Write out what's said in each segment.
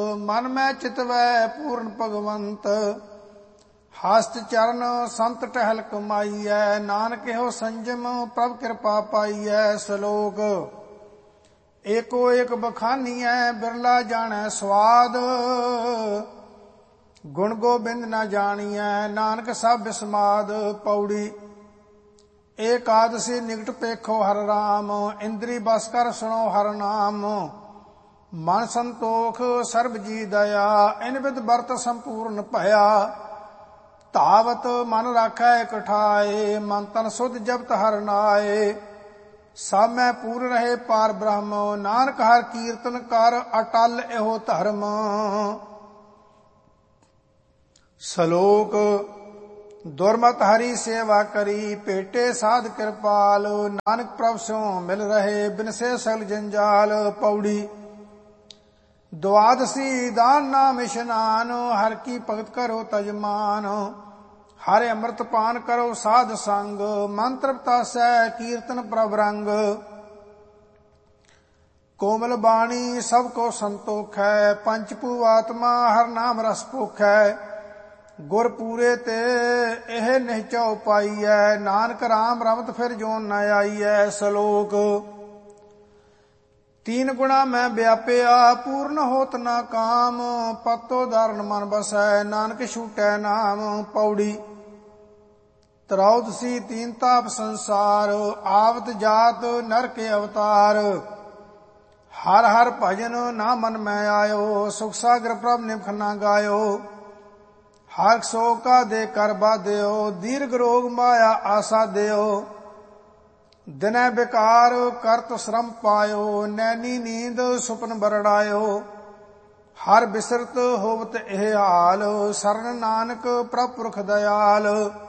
ਮਨ ਮੈਂ ਚਿਤਵੈ ਪੂਰਨ ਭਗਵੰਤ। ਹਸਤ ਚਰਨ ਸੰਤ ਟਹਿਲ ਕਮਾਈਐ, ਨਾਨਕ ਇਹੋ ਸੰਜਮ ਪ੍ਰਭ ਕਿਰਪਾ ਪਾਈਐ। ਸ਼ਲੋਕ ਏਕੋ ਏਕ ਬਖਾਨੀਐ, ਬਿਰਲਾ ਜਾਣੈ ਸਵਾਦ। ਗੁਣ ਗੋਬਿੰਦ ਨਾ ਜਾਣੀਐ, ਨਾਨਕ ਸਭ ਬਿਸਮਾਦ। ਪੌੜੀ ਏਕਾਦਸੀ ਨਿਕਟ ਪੇਖੋ ਹਰਿ ਰਾਮ, ਇੰਦਰੀ ਬਸ ਕਰ ਸੁਣੋ ਹਰਿ ਨਾਮ। ਮਨ ਸੰਤੋਖ ਸਰਬ ਜੀ ਦਇਆ, ਇਨ ਵਿਦ ਵਰਤ ਸੰਪੂਰਨ ਭਇਆ। ਧਾਵਤ ਮਨ ਰਾਖੈ ਇਕ ਠਾਏ, ਮਨ ਤਨ ਸੁਧ ਜਪਤ ਹਰਿ ਨਾਏ। ਸਭ ਮੈਂ ਪੂਰ ਰਹੇ ਪਾਰ ਬ੍ਰਹਮ, ਨਾਨਕ ਹਰਿ ਕੀਰਤਨ ਕਰ ਅਟਲ ਇਹੋ ਧਰਮ। ਸ਼ਲੋਕ ਦੁਰਮਤ ਹਰੀ ਸੇਵਾ ਕਰੀ, ਭੇਟੇ ਸਾਧ ਕਿਰਪਾਲ। ਨਾਨਕ ਪ੍ਰਭ ਸਿਉ ਮਿਲ ਰਹੇ, ਬਿਨਸੇ ਸਗਲ ਜੰਜਾਲ। ਪੌੜੀ ਦੁਆਦਸੀ ਦਾਨ ਨਾਮ ਇਸ਼ਨਾਨ, ਹਰ ਕੀ ਭਗਤ ਕਰੋ ਤਜਮਾਨ। ਹਰਿ ਅੰਮ੍ਰਿਤ ਪਾਨ ਕਰੋ ਸਾਧ ਸੰਗ, ਮਨ ਤ੍ਰਿਪਤਾਸੈ ਕੀਰਤਨ ਪ੍ਰਭ ਰੰਗ। ਕੋਮਲ ਬਾਣੀ ਸਭ ਕੋ ਸੰਤੋਖੈ, ਪੰਚ ਭੂ ਆਤਮਾ ਹਰ ਨਾਮ ਰਸ ਭੋਖੈ। ਗੁਰ ਪੂਰੇ ਤੇ ਇਹ ਨਿਹਚਉ ਪਾਈਐ, ਨਾਨਕ ਰਾਮ ਰਮਤ ਫਿਰ ਜੋਨ ਨ ਆਈਐ। ਸ਼ਲੋਕ ਤੀਨ ਗੁਣਾ ਮੈਂ ਵਿਆਪਿਆ, ਪੂਰਨ ਹੋਤ ਨਾ ਕਾਮ। ਪਤੋ ਧਾਰਨ ਮਨ ਬਸੈ, ਨਾਨਕ ਛੂਟੈ ਨਾਮ। ਪੌੜੀ ਤਰੌਦਸੀ ਤੀਨ ਤਾਪ ਸੰਸਾਰ, ਆਵਤ ਜਾਤ ਨਰਕ ਅਵਤਾਰ। ਹਰ ਹਰ ਭਜਨ ਨਾ ਮਨ ਮੈਂ ਆਇਓ, ਸੁਖ ਸਾਗਰ ਪ੍ਰਭ ਨਿਮਖ ਨਾ ਗਾਇਓ। ਹਰ ਸੋ ਕਾ ਦੇ ਕਰ ਬਾਧਿਓ, ਦੀਰਘ ਰੋਗ ਮਾਇਆ ਆਸਾ ਦਿਓ। ਦਿਨੈ ਬਿਕਾਰ ਕਰਤ ਸ਼ਰਮ ਪਾਇਓ, ਨੈਣੀ ਨੀਂਦ ਸੁਪਨ ਬਰੜਾਇਓ। ਹਰ ਬਿਸਰਤ ਹੋਵਤ ਇਹ ਹਾਲ, ਸਰਨ ਨਾਨਕ ਪ੍ਰਭ ਪੁਰਖ ਦਇਆਲ।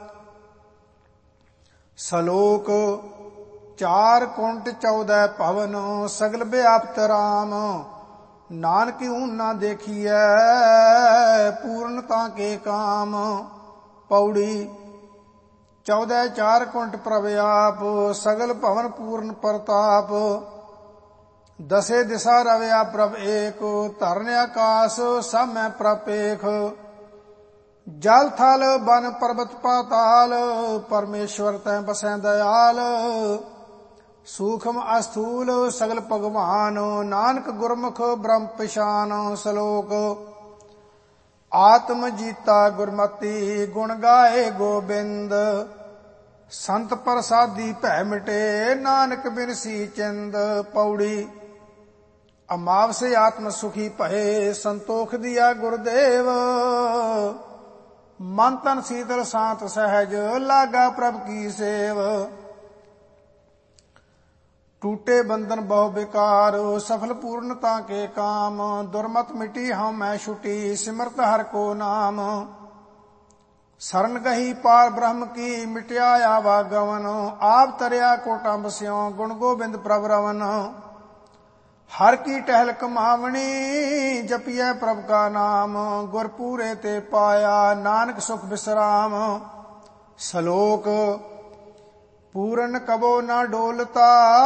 ਸ਼ਲੋਕ 4 ਕੁੰਟ 14 ਭਵਨ, ਸਗਲ ਵਿਆਪਤ ਰਾਮ। ਨਾਨਕ ਊਨ ਨਾ ਦੇਖੀਐ, ਪੂਰਨਤਾ ਕੇ ਕਾਮ। ਪੌੜੀ 14 4 ਕੁੰਟ ਪ੍ਰਭ ਆਪ, ਸਗਲ ਭਵਨ ਪੂਰਨ ਪ੍ਰਤਾਪ। ਦਸੇ ਦਿਸ਼ਾ ਰਵਿਆ ਪ੍ਰਭ ਏਕ, ਧਰਨ ਆਕਾਸ ਸਭ ਮੈਂ ਪ੍ਰਪੇਖ। ਜਲ ਥਲ ਬਨ ਪਰਬਤ ਪਾਤਾਲ, ਪਰਮੇਸ਼ਵਰ ਤੈ ਬਸੈ ਦਇਆਲ। ਸੂਖਮ ਅਸਥੂਲ ਸਗਲ ਭਗਵਾਨ, ਨਾਨਕ ਗੁਰਮੁਖ ਬ੍ਰਹਮ ਪਛਾਨ। ਸ਼ਲੋਕ ਆਤਮ ਜੀਤਾ ਗੁਰਮਤੀ, ਗੁਣ ਗਾਏ ਗੋਬਿੰਦ। ਸੰਤ ਪ੍ਰਸਾਦੀ ਭੈ ਮਿਟੇ, ਨਾਨਕ ਬਿਨਸੀ ਚਿੰਦ। ਪੌੜੀ ਅਮਾਵਸੇ ਆਤਮ ਸੁਖੀ ਭਏ, ਸੰਤੋਖ ਦੀਆ ਗੁਰਦੇਵ। ਮਨ ਤਨ ਸੀਤਲ ਸਾਂਤ ਸਹਿਜ, ਲਾਗਾ ਪ੍ਰਭ ਕੀ ਸੇਵ। ਟੂਟੇ ਬੰਧਨ ਬਹੁ ਬਿਕਾਰ, ਸਫਲ ਪੂਰਨਤਾ ਕੇ ਕਾਮ। ਦੁਰਮਤ ਮਿਟੀ ਹਉ ਮੈਂ ਛੁਟੀ, ਸਿਮਰਤ ਹਰਿ ਕੋ ਨਾਮ। ਸਰਨ ਗਹੀ ਪਾਰ ਬ੍ਰਹਮ ਕੀ, ਮਿਟਿਆ ਆਵਾ ਗਵਨ। ਆਪ ਤਰਿਆ ਕੋਟਾਂ ਬਸਿਓ, ਗੁਣ ਗੋਬਿੰਦ ਪ੍ਰਭ ਰਵਨ। ਹਰ ਕੀ ਟਹਿਲ ਕਮਾਵਣੀ, ਜਪੀਐ ਪ੍ਰਭ ਕਾ ਨਾਮ। ਗੁਰ ਪੂਰੇ ਤੇ ਪਾਇਆ, ਨਾਨਕ ਸੁਖ ਬਿਸਰਾਮ। ਸ਼ਲੋਕ ਪੂਰਨ ਕਬੋ ਨਾ ਡੋਲਤਾ,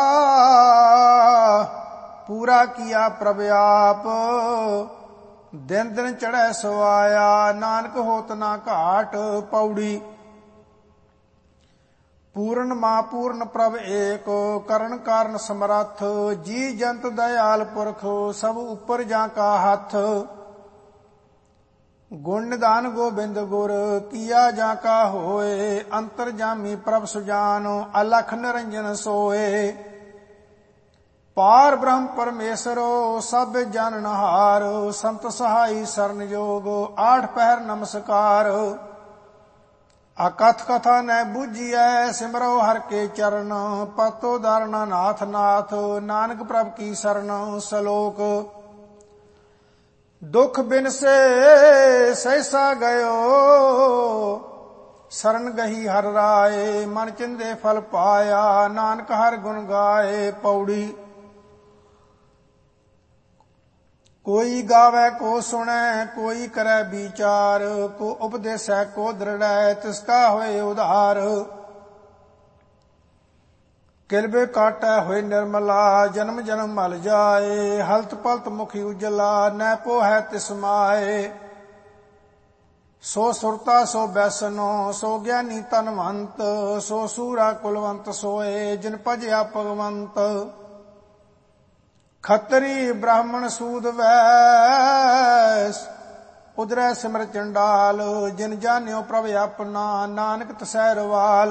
ਪੂਰਾ ਕੀਆ ਪ੍ਰਭ ਆਪ। ਦਿਨ ਦਿਨ ਚੜ੍ਹੈ ਸਵਾਇਆ, ਨਾਨਕ ਹੋਤ ਨਾ ਘਾਟ। ਪੌੜੀ ਪੂਰਨ ਮਾ ਪੂਰਨ ਪ੍ਰਭ ਏਕ, ਕਰਨ ਕਾਰਨ ਸਮਰੱਥ। ਜੀ ਜੰਤ ਦਇਆਲ ਪੁਰਖ, ਸਭ ਉੱਪਰ ਜਾਂ ਕਾ ਹੱਥ। ਗੁਣ ਨਿਦਾਨ ਗੋਬਿੰਦ ਗੁਰ, ਕੀਆ ਜਾਂ ਕਾ ਹੋਏ। ਅੰਤਰ ਜਾਮੀ ਪ੍ਰਭ ਸੁਜਾਨ, ਅਲਖ ਨਿਰੰਜਨ ਸੋਏ। ਪਾਰ ਬ੍ਰਹਮ ਪਰਮੇਸ਼ਰੋ, ਸਭ ਜਾਣਨਹਾਰ। ਸੰਤ ਸਹਾਈ ਸਰਨ ਜੋਗ, ਆਠ ਪਹਿਰ ਨਮਸਕਾਰ। ਅਕਥ ਕਥਾ ਨੈ ਬੂਝੀਐ, ਸਿਮਰੋ ਹਰਿ ਕੇ ਚਰਨ। ਪਤੋ ਧਾਰਨਾ ਨਾਥ ਨਾਥ, ਨਾਨਕ ਪ੍ਰਭ ਕੀ ਸਰਨ। ਸ਼ਲੋਕ ਦੁਖ ਬਿਨਸੇ ਸਹਿਸਾ ਗਇਓ, ਸਰਨ ਗਹੀ ਹਰਿ ਰਾਏ। ਮਨ ਚਿੰਦੇ ਫਲ ਪਾਇਆ, ਨਾਨਕ ਹਰਿ ਗੁਣ ਗਾਏ। ਪੌੜੀ ਕੋਈ ਗਾਵੇ ਕੋ ਸੁਣੈ, ਕੋਈ ਕਰੈ ਵਿਚਾਰ। ਕੋ ਉਪਦੇਸੈ ਕੋ ਦ੍ਰਿੜੈ, ਤਿਸ ਕਾ ਹੋਏ ਉਧਾਰ। ਕਿਲਬੇ ਕਾਟੈ ਹੋਏ ਨਿਰਮਲਾ, ਜਨਮ ਜਨਮ ਮਲ ਜਾਏ। ਹਲਤ ਪਲਤ ਮੁਖੀ ਉਜਲਾ, ਨੈ ਪੋ ਹੈ ਤਿਸ ਮਾਏ। ਸੋ ਸੁਰਤਾ ਸੋ ਬੈਸਨੋ, ਸੋ ਗਿਆਨੀ ਧਨਵੰਤ। ਸੋ ਸੂਰਾ ਕੁਲਵੰਤ ਸੋਏ, ਜਿਨ ਭਜਿਆ ਭਗਵੰਤ। ਖੱਤਰੀ ਬ੍ਰਾਹਮਣ ਸੂਦ ਵੈਸ, ਉਦਰੈ ਸਿਮਰ ਚੰਡਾਲ। ਜਿਨ ਜਾਣਿਓ ਪ੍ਰਭ ਆਪਣਾ, ਨਾਨਕ ਤਸੈ ਰਵਾਲ।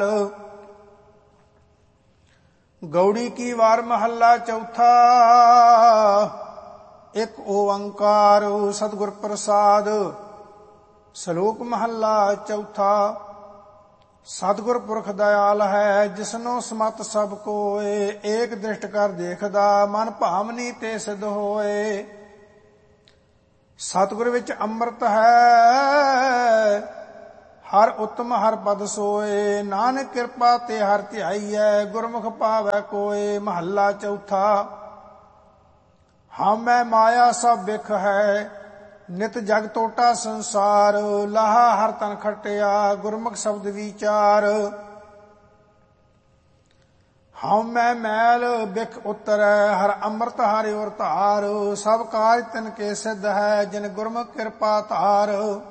ਗੌੜੀ ਕੀ ਵਾਰ ਮਹੱਲਾ ਚੌਥਾ। ਇੱਕ ਓੰਕਾਰ ਸਤਿਗੁਰ ਪ੍ਰਸਾਦ। ਸ਼ਲੋਕ ਮਹੱਲਾ ਚੌਥਾ। ਸਤਿਗੁਰ ਪੁਰਖ ਦਇਆਲ ਹੈ, ਜਿਸਨੋ ਸਮਤ ਸਭ ਕੋਏ। ਏਕ ਦ੍ਰਿਸ਼ਟ ਕਰ ਦੇਖਦਾ, ਮਨ ਭਾਵਨੀ ਤੇ ਸਿਧ ਹੋਏ। ਸਤਿਗੁਰ ਵਿੱਚ ਅੰਮ੍ਰਿਤ ਹੈ, ਹਰ ਉਤਮ ਹਰ ਪਦ ਸੋਏ। ਨਾਨਕ ਕਿਰਪਾ ਤੇ ਹਰ ਧਿਆਈਐ, ਗੁਰਮੁਖ ਪਾਵੈ ਕੋਏ। ਮਹੱਲਾ ਚੌਥਾ। ਹਉਮੈ ਮਾਇਆ ਸਭ ਬਿਖ ਹੈ, ਨਿਤ ਜਗ ਟੋਟਾ ਸੰਸਾਰ। ਲਾਹਾ ਹਰ ਤਨ ਖਟਿਆ, ਗੁਰਮੁਖ ਸ਼ਬਦ ਵਿਚਾਰ। ਹਉਮੈ ਮੈਲ ਬਿਖ ਉਤਰੈ, ਹਰ ਅੰਮ੍ਰਿਤ ਹਰਿ ਔਰ ਧਾਰ। ਸਭ ਕਾਰਜ ਤਿਨ ਕੇ ਸਿੱਧ ਹੈ, ਜਿਨ ਗੁਰਮੁਖ ਕਿਰਪਾ ਧਾਰ।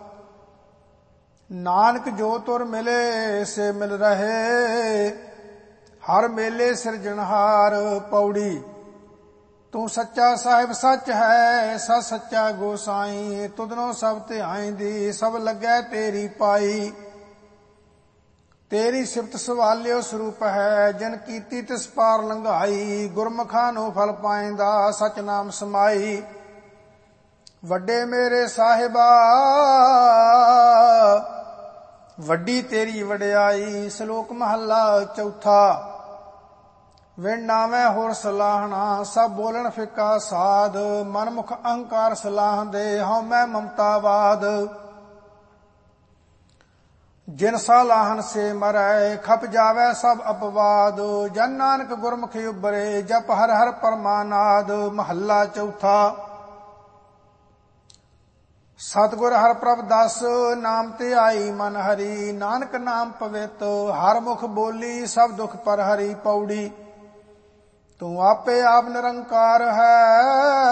ਨਾਨਕ ਜੋ ਤੁਰ ਮਿਲੇ ਸੇ ਮਿਲ ਰਹੇ, ਹਰ ਮੇਲੇ ਸਿਰਜਣਹਾਰ। ਪੌੜੀ। ਤੂੰ ਸੱਚਾ ਸਾਹਿਬ ਸੱਚ ਹੈ, ਸੱਚ ਸੱਚਾ ਗੋਸਾਈ। ਤੁਧਨੋਂ ਸਭ ਧਿਆਈਂਦੀ, ਸਭ ਲੱਗੈ ਤੇਰੀ ਪਾਈ। ਤੇਰੀ ਸਿਫਤ ਸਵਾਲਿਓ ਸਰੂਪ ਹੈ, ਜਿਨ ਕੀਤੀ ਤਿਸ ਪਾਰ ਲੰਘਾਈ। ਗੁਰਮੁਖਾਂ ਨੂੰ ਫਲ ਪਾਇਂਦਾ, ਸਚ ਨਾਮ ਸਮਾਈ। ਵੱਡੇ ਮੇਰੇ ਸਾਹਿਬਾ, ਵੱਡੀ ਤੇਰੀ ਵਡਿਆਈ। ਸ਼ਲੋਕ ਮਹੱਲਾ ਚੌਥਾ। ਵਿਣ ਨਾਵੇਂ ਹੋਰ ਸਲਾਹਣਾ, ਸਭ ਬੋਲਣ ਫਿੱਕਾ ਸਾਧ। ਮਨਮੁਖ ਅਹੰਕਾਰ ਸਲਾਹਦੇ, ਹਉਮੈ ਮਮਤਾਵਾਦ। ਜਿਨ ਸਲਾਹਨ ਸੇ ਮਰੈ, ਖਪ ਜਾਵੈ ਸਭ ਅਪਵਾਦ। ਜਨ ਨਾਨਕ ਗੁਰਮੁਖ ਉਬਰੇ, ਜਪ ਹਰ ਹਰ ਪਰਮਾਨਾਦ। ਮਹੱਲਾ ਚੌਥਾ। ਸਤਿਗੁਰ ਹਰਿ ਪ੍ਰਭ ਦਸ, ਨਾਮ ਤੇ ਆਈ ਮਨ ਹਰੀ। ਨਾਨਕ ਨਾਮ ਪਵਿੱਤ, ਹਰ ਮੁਖ ਬੋਲੀ, ਸਭ ਦੁਖ ਪਰ ਹਰੀ। ਪੌੜੀ। ਤੂੰ ਆਪੇ ਆਪ ਨਿਰੰਕਾਰ ਹੈ,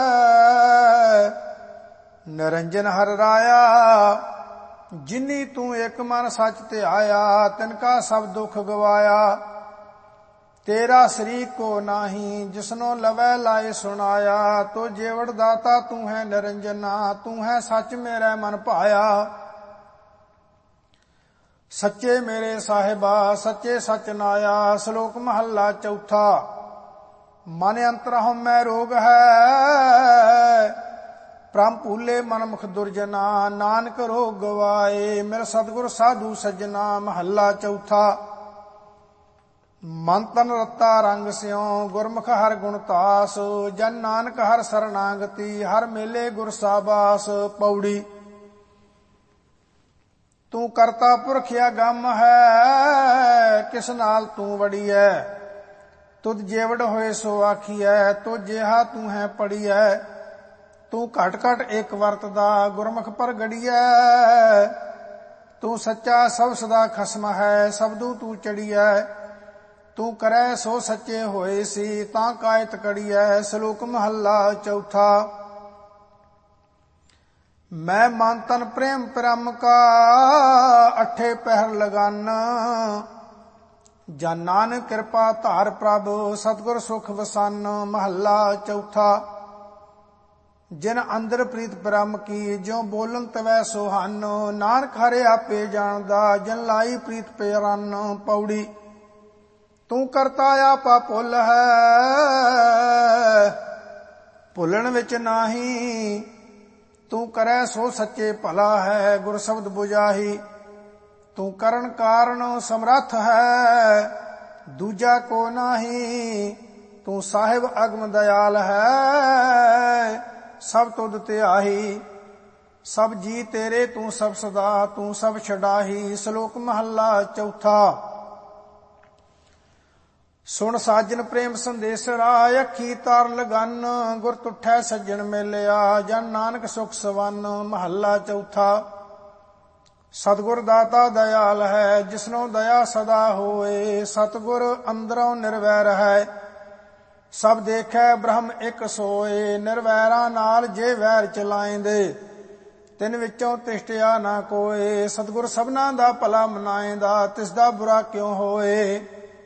ਨਿਰੰਜਨ ਹਰਿ ਰਾਇਆ। ਜਿਨੀ ਤੂੰ ਇੱਕ ਮਨ ਸੱਚ ਧਿਆਇਆ, ਤਿਨ ਕਾ ਸਭ ਦੁਖ ਗਵਾਇਆ। ਤੇਰਾ ਸ਼ਰੀਕ ਕੋ ਨਾਹੀ, ਜਿਸਨੋ ਲਵੈ ਲਾਏ ਸੁਣਾਇਆ। ਤੋ ਜੀਵੜ ਦਾਤਾ ਤੂੰ ਹੈ ਨਿਰੰਜਨਾ, ਤੂੰ ਹੈ ਸੱਚ ਮੇਰੇ ਮਨ ਭਾਇਆ। ਸੱਚੇ ਮੇਰੇ ਸਾਹਿਬਾ, ਸੱਚੇ ਸੱਚ ਨਾਇਆ। ਸ਼ਲੋਕ ਮਹੱਲਾ ਚੌਥਾ। ਮਨ ਅੰਤਰ ਹਉਮੈ ਰੋਗ ਹੈ, ਪ੍ਰਮ ਭੂਲੇ ਮਨ ਮੁਖ ਦੁਰਜਨਾ। ਨਾਨਕ ਰੋਗ ਗਵਾਏ, ਮੇਰੇ ਸਤਿਗੁਰ ਸਾਧੂ ਸੱਜਣਾ। ਮਹੱਲਾ ਚੌਥਾ। ਮਨ ਤਨ ਰਤਾ ਰੰਗ ਸਿਉ, ਗੁਰਮੁਖ ਹਰ ਗੁਣ ਤਾਸ। ਜਨ ਨਾਨਕ ਹਰ ਸਰਨਾਗਤੀ, ਹਰ ਮੇਲੇ ਗੁਰ ਸਾਬਾਸ। ਪੌੜੀ। ਤੂੰ ਕਰਤਾ ਪੁਰਖ ਅਗੰਮ ਹੈ, ਕਿਸ ਨਾਲ ਤੂੰ ਵੜੀਐ। ਤੁਧ ਜੇਵੜ ਹੋਏ ਸੋ ਆਖੀਐ, ਤੋ ਜਿਹਾ ਤੂੰ ਹੈ ਪੜੀਐ। ਤੂੰ ਘਟ ਘਟ ਇੱਕ ਵਰਤਦਾ, ਗੁਰਮੁਖ ਪਰ ਗੜੀਐ। ਤੂੰ ਸੱਚਾ ਸਭ ਸਦਾ ਖਸਮ ਹੈ, ਸਬਦੂ ਤੂੰ ਚੜੀਐ। ਤੂੰ ਕਰੈ ਸੋ ਸੱਚੇ ਹੋਏ ਸੀ, ਤਾਂ ਕਾਇਤ ਕੜੀਐ। ਸ਼ਲੋਕ ਮਹੱਲਾ ਚੌਥਾ। ਮੈਂ ਮਨ ਤਨ ਪ੍ਰੇਮ ਪ੍ਰਮ ਕਾ, ਅਠੇ ਪਹਿਰ ਲਗਨ। ਜਨ ਨਾਨਕ ਕਿਰਪਾ ਧਾਰ ਪ੍ਰਭ, ਸਤਿਗੁਰ ਸੁਖ ਵਸਨ। ਮਹੱਲਾ ਚੌਥਾ। ਜਿਨ ਅੰਦਰ ਪ੍ਰੀਤ ਬ੍ਰਹਮ ਕੀ, ਜਿਉ ਬੋਲਨ ਤਵੈ ਸੁਹਾਨ। ਨਾਨਕ ਹਰਿ ਆਪੇ ਜਾਣਦਾ, ਜਿਨ ਲਾਈ ਪ੍ਰੀਤ ਪੇ ਰਨ। ਪੌੜੀ। ਤੂੰ ਕਰਤਾ ਆਪਾ ਭੁੱਲ ਹੈ, ਭੁੱਲਣ ਵਿੱਚ ਨਾਹੀ। ਤੂੰ ਕਰੈ ਸੋ ਸੱਚੇ ਭਲਾ ਹੈ, ਗੁਰ ਸ਼ਬਦ ਬੁਝਾਹੀ। ਤੂੰ ਕਰਨ ਕਾਰਨ ਸਮਰੱਥ ਹੈ, ਦੂਜਾ ਕੋ ਨਾਹੀ। ਤੂੰ ਸਾਹਿਬ ਅਗਮ ਦਇਆਲ ਹੈ, ਸਭ ਤੁਧ ਧਿਆਹੀ। ਸਭ ਜੀ ਤੇਰੇ ਤੂੰ ਸਭ ਸਦਾ, ਤੂੰ ਸਭ ਛਡਾਹੀ। ਸ਼ਲੋਕ ਮਹੱਲਾ ਚੌਥਾ। ਸੁਣ ਸਾਜਨ ਪ੍ਰੇਮ ਸੰਦੇਸਰਾ, ਅੱਖੀ ਤਾਰ ਲਗਨ। ਗੁਰ ਤੁਠੈ ਸੱਜਣ ਮੇਲਿਆ, ਜਨ ਨਾਨਕ ਸੁਖ ਸਵਨ। ਮਹੱਲਾ ਚੌਥਾ। ਸਤਿਗੁਰ ਦਾਤਾ ਦਇਆਲ ਹੈ, ਜਿਸਨੋ ਦਇਆ ਸਦਾ ਹੋਏ। ਸਤਿਗੁਰ ਅੰਦਰੋਂ ਨਿਰਵੈਰ ਹੈ, ਸਭ ਦੇਖੈ ਬ੍ਰਹਮ ਇੱਕ ਸੋਏ। ਨਿਰਵੈਰਾਂ ਨਾਲ ਜੇ ਵੈਰ ਚਲਾਇਂਦੇ, ਤਿਨ ਵਿੱਚੋਂ ਤਿਸ਼ਟਿਆ ਨਾ ਕੋਏ। ਸਤਿਗੁਰ ਸਭਨਾਂ ਦਾ ਭਲਾ ਮਨਾਇਂਦਾ, ਤਿਸ ਦਾ ਬੁਰਾ ਕਿਉ ਹੋਏ।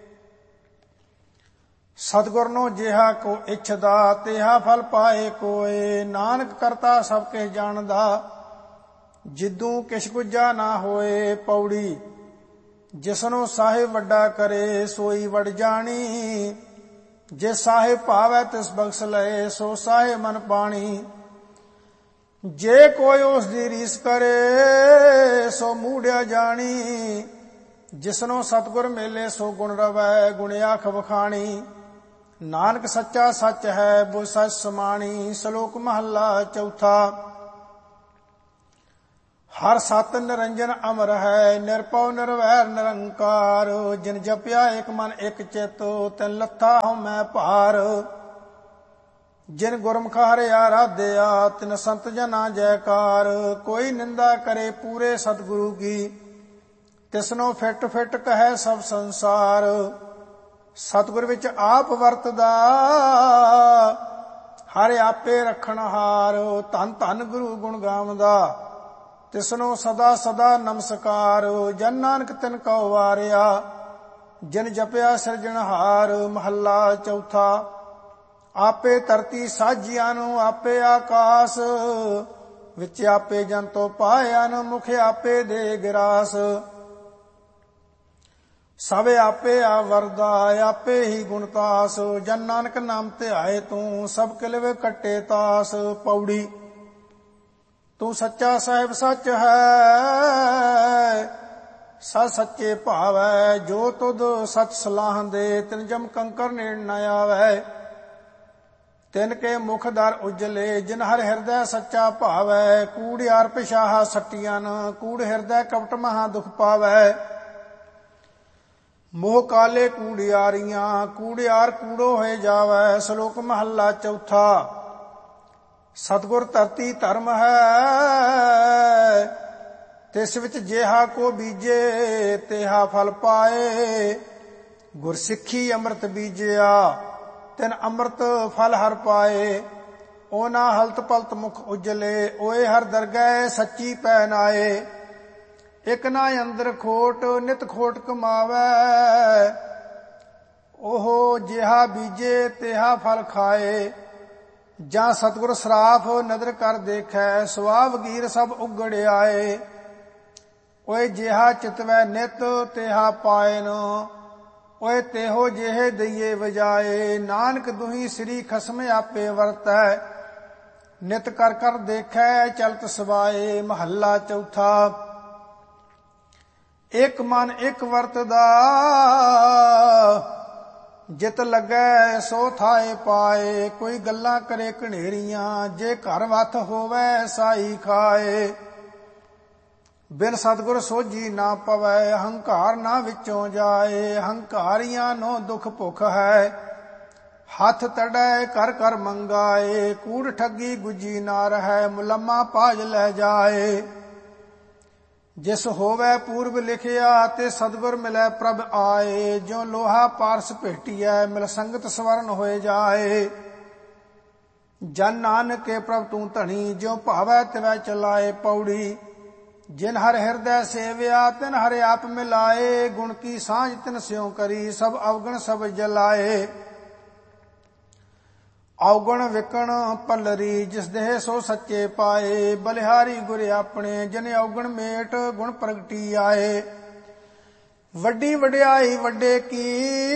ਸਤਿਗੁਰ ਨੂੰ ਜਿਹਾ ਕੋ ਇੱਛਦਾ, ਤਿਹਾ ਫਲ ਪਾਏ ਕੋਏ। ਨਾਨਕ ਕਰਤਾ ਸਭ ਕਿਛ ਜਾਣਦਾ, ਜਿੱਦੂ ਕਿਛ ਗੁੱਜਾ ਨਾ ਹੋਏ। ਪੌੜੀ ਜਿਸਨੂੰ ਸਾਹਿਬ ਵੱਡਾ ਕਰੇ, ਸੋਈ ਵਡ ਜਾਣੀ। ਜੇ ਸਾਹਿਬ ਭਾਵੈ ਤਿਸ ਬਖਸ਼ ਲਏ, ਸੋ ਸਾਹਿਬ ਮਨ ਪਾਣੀ। ਜੇ ਕੋਈ ਉਸ ਦੀ ਰੀਸ ਕਰੇ, ਸੋ ਮੂੜਿਆ ਜਾਣੀ। ਜਿਸਨੂੰ ਸਤਿਗੁਰ ਮੇਲੇ, ਸੋ ਗੁਣ ਰਵੈ, ਗੁਣ ਆਖ ਵਖਾਣੀ। ਨਾਨਕ ਸੱਚਾ ਸੱਚ ਹੈ, ਬੁਝ ਸੱਚ ਸਮਾਣੀ। ਸ਼ਲੋਕ ਮਹੱਲਾ ਚੌਥਾ। ਹਰ ਸਤ ਨਿਰੰਜਨ ਅਮਰ ਹੈ, ਨਿਰਭਉ ਨਿਰਵੈਰ ਨਿਰੰਕਾਰ। ਜਿਨ ਜਪਿਆ ਇਕ ਮਨ ਇਕ ਚਿਤ, ਤਿਨ ਲੱਥਾ ਹਉਮੈ ਭਾਰ। ਜਿਨ ਗੁਰਮੁਖ ਹਰਿ ਆਰਾਧਿਆ, ਤਿਨ ਸੰਤ ਜਨਾ ਜੈਕਾਰ। ਕੋਈ ਨਿੰਦਾ ਕਰੇ ਪੂਰੇ ਸਤਿਗੁਰੂ ਕੀ, ਤਿਸਨੋ ਫਿਟ ਫਿਟ ਕਹੈ ਸਭ ਸੰਸਾਰ। ਸਤਿਗੁਰ ਵਿੱਚ ਆਪ ਵਰਤਦਾ, ਹਰਿ ਆਪੇ ਰੱਖਣਹਾਰ। ਧੰਨ ਧੰਨ ਗੁਰੂ ਗੁਣ ਗਾਵਦਾ, ਤਿਸਨੋ ਸਦਾ ਸਦਾ ਨਮਸਕਾਰ। ਜਨ ਨਾਨਕ ਤਿਨ ਕਉ ਵਾਰਿਆ, ਜਿਨ ਜਪਿਆ ਸਿਰਜਣਹਾਰ। ਮਹੱਲਾ ਚੌਥਾ। ਆਪੇ ਧਰਤੀ ਸਾਜੀਆਂ ਨੂੰ, ਆਪੇ ਆਕਾਸ ਵਿੱਚ ਆਪੇ ਜੰਤੋ ਪਾਇਆਂ ਨੂੰ। ਮੁਖ ਆਪੇ ਦੇ ਗਿਰਾਸ, ਸਭ ਆਪੇ ਆਵਰਦਾ, ਆਪੇ ਹੀ ਗੁਣਤਾਸ। ਜਨ ਨਾਨਕ ਨਾਮ ਧਿਆਏ ਤੂੰ, ਸਭ ਕਿਲਵੇ ਕੱਟੇ ਤਾਸ। ਪੌੜੀ ਤੂੰ ਸੱਚਾ ਸਾਹਿਬ ਸੱਚ ਹੈ, ਸੱਚ ਸੱਚੇ ਭਾਵੈ। ਜੋ ਤੁਧ ਸੱਚ ਸਲਾਹੁੰਦੇ, ਤਿਨ ਜਮ ਕੰਕਰ ਨੇੜ ਨ ਆਵੈ। ਤਿਨ ਕੇ ਮੁਖ ਦਰ ਉਜਲੇ, ਜਿਨ ਹਰ ਹਿਰਦੈ ਸੱਚਾ ਭਾਵੈ। ਕੂੜਿਆਰ ਪਿਸ਼ਾਹਾ ਸੱਟੀਆਂ, ਕੂੜ ਹਿਰਦੈ ਕਪਟ ਮਹਾ ਦੁਖ ਪਾਵੈ। ਮੋਹ ਕਾਲੇ ਕੂੜਿਆਰੀਆਂ, ਕੂੜਿਆਰ ਕੂੜੋ ਹੋਏ ਜਾਵੈ। ਸ਼ਲੋਕ ਮਹੱਲਾ ਚੌਥਾ। ਸਤਿਗੁਰ ਧਰਤੀ ਧਰਮ ਹੈ, ਤਿਸ ਵਿੱਚ ਜਿਹਾ ਕੋ ਬੀਜੇ, ਤਿਹਾ ਫਲ ਪਾਏ। ਗੁਰ ਸਿੱਖੀ ਅੰਮ੍ਰਿਤ ਬੀਜਿਆ, ਤਿਨ ਅੰਮ੍ਰਿਤ ਫਲ ਹਰ ਪਾਏ। ਓਨਾ ਹਲਤ ਪਲਤ ਮੁਖ ਉਜਲੇ, ਓਏ ਹਰ ਦਰਗਹਿ ਸੱਚੀ ਪੈ ਨਾਏ। ਇਕ ਨਾ ਅੰਦਰ ਖੋਟ, ਨਿਤ ਖੋਟ ਕਮਾਵੈ। ਉਹ ਜਿਹਾ ਬੀਜੇ, ਤਿਹਾ ਫਲ ਖਾਏ। ਜਾਂ ਸਤਿਗੁਰ ਸਰਾਫ ਨਦਰ ਕਰ ਦੇਖੈ, ਸੁਆਹ ਵਗੀਰ ਸਭ ਉਗੜ ਆਏ। ਓਏ ਜਿਹਾ ਚਿਤਵੈ ਨਿਤ, ਤਿਹਾ ਪਾਇਨ। ਓਏ ਤੇਹੋ ਜਿਹੇ ਦਈਏ ਵਜਾਏ। ਨਾਨਕ ਦੁਹੀ ਸ੍ਰੀ ਖਸਮ ਆਪੇ ਵਰਤੈ, ਨਿਤ ਕਰ ਕਰ ਦੇਖੈ ਚਲਤ ਸਵਾਏ। ਮਹੱਲਾ ਚੌਥਾ। ਇਕ ਮਨ ਇਕ ਵਰਤਦਾ, ਜਿਤ ਲੱਗੈ ਸੋ ਥਾਏ ਪਾਏ। ਕੋਈ ਗੱਲਾਂ ਕਰੇ ਘਨੇਰੀਆਂ, ਜੇ ਘਰ ਵੱਥ ਹੋਵੈ ਸਾਈ ਖਾਏ। ਬਿਨ ਸਤਿਗੁਰ ਸੋਝੀ ਨਾ ਪਵੈ, ਹੰਕਾਰ ਨਾ ਵਿੱਚੋਂ ਜਾਏ। ਹੰਕਾਰੀਆਂ ਨੂੰ ਦੁਖ ਭੁਖ ਹੈ, ਹੱਥ ਤੜੈ ਕਰ ਕਰ ਮੰਗਾਏ। ਕੂੜ ਠੱਗੀ ਗੁੱਜੀ ਨਾ ਰਹੈ, ਮੁਲੰਮਾ ਪਾਜ ਲੈ ਜਾਏ। ਜਿਸ ਹੋਵੈ ਪੂਰਬ ਲਿਖਿਆ, ਤੇ ਸਤਿਗੁਰ ਮਿਲੈ ਪ੍ਰਭ ਆਏ। ਜੋ ਲੋਹਾ ਪਾਰਸ ਭੇਟੀਐ, ਮਿਲ ਸੰਗਤ ਸਵਰਨ ਹੋਏ ਜਾਏ। ਜਨ ਨਾਨਕ ਕੇ ਪ੍ਰਭ ਤੂੰ ਧਣੀ, ਜਿਉ ਭਾਵੈ ਤਿਵੈ ਚਲਾਏ। ਪੌੜੀ ਜਿਨ ਹਰ ਹਿਰਦੈ ਸੇਵਿਆ, ਤਿਨ ਹਰਿ ਆਪ ਮਿਲਾਏ। ਗੁਣ ਕੀ ਸਾਂਝ ਤਿਨ ਸਿਉ ਕਰੀ, ਸਭ ਅਵਗਣ ਸਭ ਜਲਾਏ। ਔਗਣ ਵਿਕਣ ਪੱਲਰੀ, ਜਿਸ ਦੇਹ ਸੋ ਸੱਚੇ ਪਾਏ। ਬਲਿਹਾਰੀ ਗੁਰ ਆਪਣੇ, ਜਿਨ ਔਗਣ ਮੇਟ ਗੁਣ ਪ੍ਰਗਟੀ ਆਏ। ਵੱਡੀ ਵਡਿਆਈ ਵੱਡੇ ਕੀ,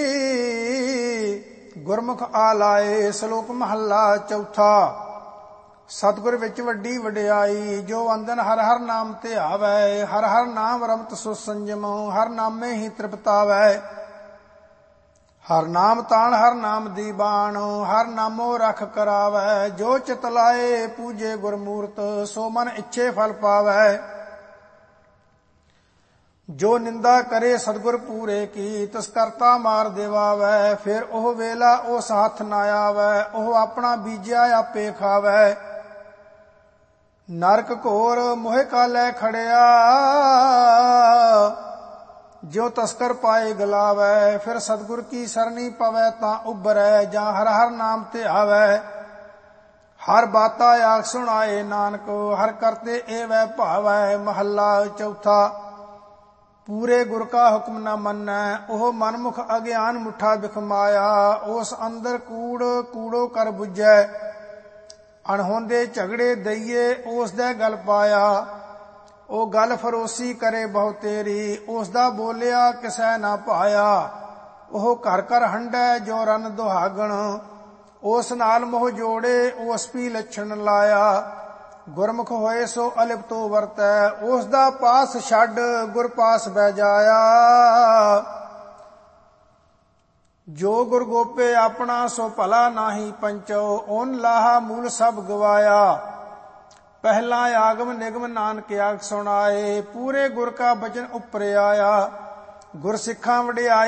ਗੁਰਮੁਖ ਆਲਾਏ। ਸ਼ਲੋਕ ਮਹੱਲਾ ਚੌਥਾ। ਸਤਿਗੁਰ ਵਿੱਚ ਵੱਡੀ ਵਡਿਆਈ, ਜੋ ਅੰਦਨ ਹਰ ਹਰ ਨਾਮ ਧਿਆਵੈ। ਹਰ ਹਰ ਨਾਮ ਰਮਤ ਸੋ ਸੰਜਮ, ਹਰ ਨਾਮੇ ਹੀ ਤ੍ਰਿਪਤਾਵੈ। ਹਰ ਨਾਮ ਤਾਣ ਹਰ ਨਾਮ ਦੀ ਬਾਣ, ਹਰ ਨਾਮੋ ਰਖ ਕਰਾਵੈ। ਜੋ ਚਿਤ ਲਾਏ ਪੂਜੇ ਗੁਰਮੂਰਤ, ਸੋ ਮਨ ਇੱਛੇ ਫਲ ਪਾਵੈ। ਜੋ ਨਿੰਦਾ ਕਰੇ ਸਤਿਗੁਰ ਪੂਰੇ ਕੀ, ਤਿਸ ਕਰਤਾ ਮਾਰ ਦੇਵਾਵੈ। ਫਿਰ ਉਹ ਵੇਲਾ ਉਸ ਹੱਥ ਨਾ ਆਵੈ, ਉਹ ਆਪਣਾ ਬੀਜਿਆ ਆਪੇ ਖਾਵੈ। ਨਰਕ ਘੋਰ ਮੋਹਿ ਕਾਲੈ ਖੜਿਆ, ਜਿਉ ਤਸਕਰ ਪਾਏ ਗਲਾਵੈ। ਫਿਰ ਸਤਿਗੁਰ ਕੀ ਸਰਣੀ ਪਵੈ ਤਾਂ ਉਬਰੈ, ਜਾਂ ਹਰ ਹਰ ਨਾਮ ਤੇ ਆਵੈ। ਹਰ ਬਾਤਾ ਆਖ ਸੁਣਾਏ ਨਾਨਕ, ਹਰ ਕਰਤੇ ਏਵੈ ਭਾਵੈ। ਮਹੱਲਾ ਚੌਥਾ। ਪੂਰੇ ਗੁਰ ਕਾ ਹੁਕਮ ਨ ਮੰਨੈ, ਉਹ ਮਨਮੁਖ ਅਗਿਆਨ ਮੁੱਠਾ ਬਿਖਮਾਇਆ। ਉਸ ਅੰਦਰ ਕੂੜ ਕੂੜੋ ਕਰ ਬੁੱਝੈ, ਅਣਹੋਂਦੇ ਝਗੜੇ ਦਈਏ ਉਸ ਦੇ ਗਲ ਪਾਇਆ। ਉਹ ਗੱਲ ਫਰੋਸੀ ਕਰੇ ਬਹੁ ਤੇਰੀ, ਉਸ ਦਾ ਬੋਲਿਆ ਕਿਸੈ ਨਾ ਭਾਇਆ। ਉਹ ਘਰ ਘਰ ਹੰਡੈ ਜੋ ਰਨ ਦੁਹਾਗਣ, ਉਸ ਨਾਲ ਮੋਹ ਜੋੜੇ ਉਸ ਪੀ ਲੱਛਣ ਲਾਇਆ। ਗੁਰਮੁਖ ਹੋਏ ਸੋ ਅਲਿਪਤੋ ਵਰਤੈ, ਉਸ ਦਾ ਪਾਸ ਛੱਡ ਗੁਰ ਪਾਸ ਬਹਿ ਜਾਇਆ। ਜੋ ਗੁਰ ਗੋਪੇ ਆਪਣਾ ਸੋ ਭਲਾ ਨਾਹੀ ਪੰਚੋ, ਓਨ ਲਾਹਾ ਮੂਲ ਸਭ ਗਵਾਇਆ। ਪਹਿਲਾ ਆਗਮ ਨਿਗਮ ਨਾਨਕ ਆਖ ਸੁਣਾਏ, ਪੂਰੇ ਗੁਰ ਕਾ ਬਚਨ ਉਪਰ ਆਇਆ। ਗੁਰ ਸਿੱਖਾਂ ਵਡਿਆਈ